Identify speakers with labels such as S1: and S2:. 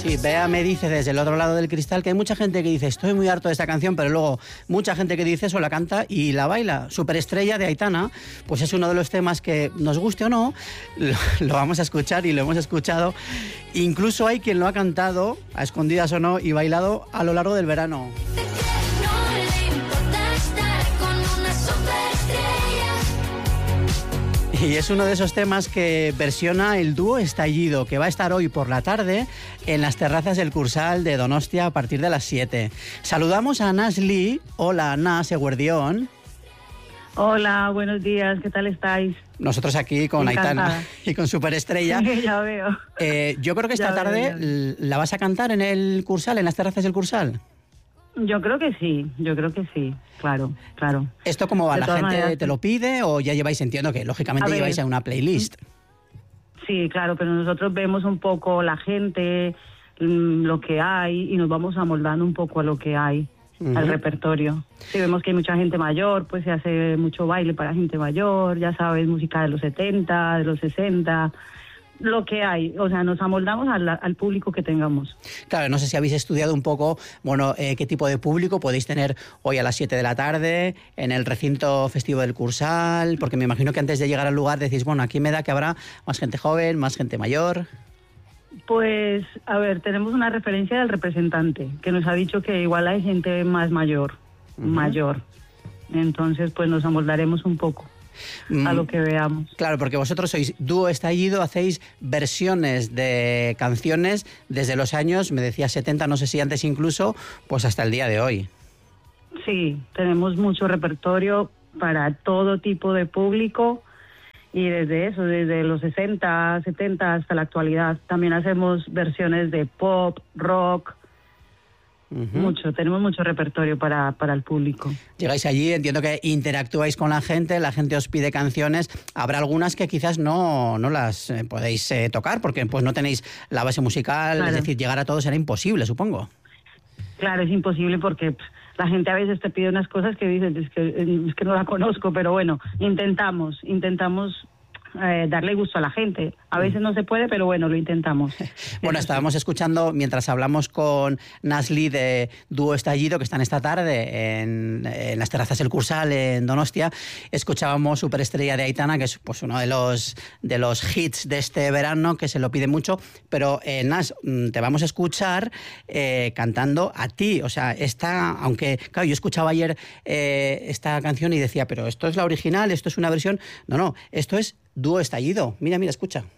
S1: Sí, Bea me dice desde el otro lado del cristal que hay mucha gente que dice estoy muy harto de esta canción, pero luego mucha gente que dice eso la canta y la baila. Superestrella de Aitana, pues es uno de los temas que nos guste o no, lo vamos a escuchar y lo hemos escuchado. Incluso hay quien lo ha cantado, a escondidas o no, y bailado a lo largo del verano. Y es uno de esos temas que versiona el dúo Estallido, que va a estar hoy por la tarde en las terrazas del Cursal de Donostia a partir de las 7. Saludamos a Nas Lee. Hola, Nas Eguerdión.
S2: Hola, buenos días, ¿qué tal estáis?
S1: Nosotros aquí con Aitana y con Superestrella.
S2: Ya veo.
S1: Yo creo que esta tarde la vas a cantar en el Cursal, en las terrazas del Cursal.
S2: Yo creo que sí, claro.
S1: ¿Esto cómo va?
S2: De
S1: ¿La
S2: todas
S1: gente
S2: maneras,
S1: te lo pide o ya lleváis, entiendo que lógicamente lleváis a una playlist?
S2: Sí, claro, pero nosotros vemos un poco la gente, lo que hay y nos vamos amoldando un poco a lo que hay, al repertorio. Si vemos que hay mucha gente mayor, pues se hace mucho baile para gente mayor, ya sabes, música de los 70, de los 60... lo que hay, o sea, nos amoldamos al público que tengamos.
S1: Claro, no sé si habéis estudiado un poco, bueno, qué tipo de público podéis tener hoy a las 7 de la tarde en el recinto festivo del Cursal, porque me imagino que antes de llegar al lugar decís, bueno, aquí me da que habrá más gente joven, más gente mayor.
S2: Pues, a ver, tenemos una referencia del representante, que nos ha dicho que igual hay gente más mayor. Entonces, pues nos amoldaremos un poco a lo que veamos.
S1: Claro, porque vosotros sois dúo Estallido, hacéis versiones de canciones desde los años, me decía 70, no sé si antes incluso, pues hasta el día de hoy.
S2: Sí, tenemos mucho repertorio para todo tipo de público y desde los 60, 70 hasta la actualidad. También hacemos versiones de pop, rock. Tenemos mucho repertorio para el público.
S1: Llegáis allí, entiendo que interactuáis con la gente os pide canciones, habrá algunas que quizás no las podéis tocar porque pues no tenéis la base musical, claro. Es decir, llegar a todos será imposible, supongo.
S2: Claro, es imposible porque la gente a veces te pide unas cosas que dices, es que no la conozco, pero bueno, intentamos darle gusto a la gente. A veces no se puede, pero bueno, lo intentamos.
S1: Bueno, estábamos escuchando, mientras hablamos con Nas Lee de Dúo Estallido, que están esta tarde en las terrazas del Cursal en Donostia, escuchábamos Superestrella de Aitana, que es pues uno de los hits de este verano, que se lo pide mucho, pero Nas, te vamos a escuchar cantando a ti, o sea, aunque, claro, yo escuchaba ayer esta canción y decía, pero esto es la original, esto es una versión, no, esto es Dúo Estallido. Mira, escucha.